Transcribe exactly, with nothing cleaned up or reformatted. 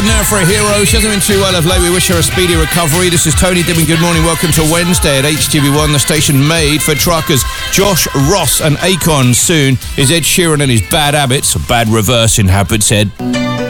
Good now for a hero. She hasn't been too well of late. We wish her a speedy recovery. This is Tony Dibbin. Good morning. Welcome to Wednesday at H T V one, the station made for truckers. Josh Ross and Akon. Soon is Ed Sheeran and his bad habits. Bad reversing habits, Ed.